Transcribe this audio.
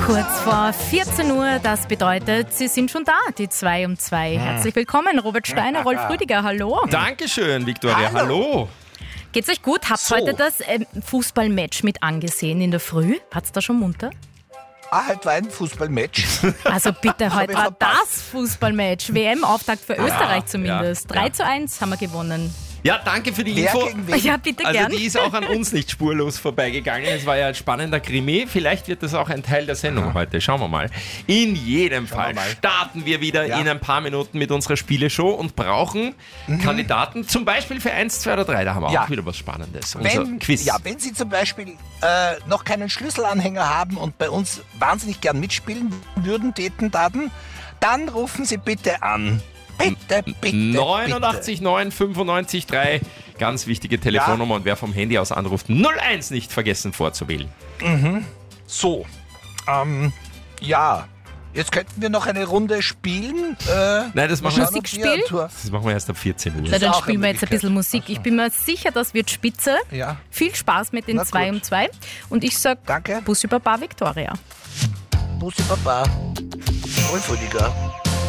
Kurz vor 14 Uhr, das bedeutet, Sie sind schon da, die 2 um 2. Herzlich willkommen, Robert Steiner, Rolf Rüdiger, hallo. Dankeschön, Viktoria, hallo. Geht's euch gut? Habt ihr heute das Fußballmatch mit angesehen in der Früh? Hat's da schon munter? Heute war ein Fußballmatch. Also bitte, heute war das Fußballmatch. WM-Auftakt für Österreich zumindest. Ja. 3:1 haben wir gewonnen. Ja, danke für die Wer Info. gegen wen? Ja, bitte Also gern. die ist auch an uns nicht spurlos vorbeigegangen. Es war ja ein spannender Krimi. Vielleicht wird das auch ein Teil der Sendung heute. Schauen wir mal. In jedem Fall starten wir wieder in ein paar Minuten mit unserer Spieleshow und brauchen Kandidaten, zum Beispiel für 1, 2 oder 3. Da haben wir auch wieder was Spannendes. Unser Quiz. Ja, wenn Sie zum Beispiel noch keinen Schlüsselanhänger haben und bei uns wahnsinnig gern mitspielen würden, dann rufen Sie bitte an. Bitte, bitte, 89 9 95 3. Ganz wichtige Telefonnummer. Und wer vom Handy aus anruft, 01 nicht vergessen vorzuwählen. So, jetzt könnten wir noch eine Runde spielen. Nein, das machen wir, Musikspiel? das machen wir erst ab 14 Uhr. Na, dann auch spielen wir eine jetzt ein bisschen Musik. Ich bin mir sicher, das wird spitze. Ja. Viel Spaß mit den Na 2 gut. um 2. Und ich sag Danke. Bussi Baba Victoria. Bussi Baba. Rolf Rüdiger.